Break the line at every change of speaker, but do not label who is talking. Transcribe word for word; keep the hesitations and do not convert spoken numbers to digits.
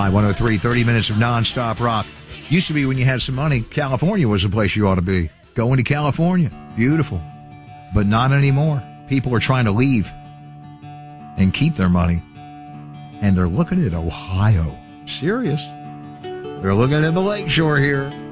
Y one oh three, thirty minutes of nonstop rock. Used to be when you had some money, California was the place you ought to be. Going to California. Beautiful. But not anymore. People are trying to leave and keep their money. And they're looking at Ohio. Serious. They're looking at the lakeshore here.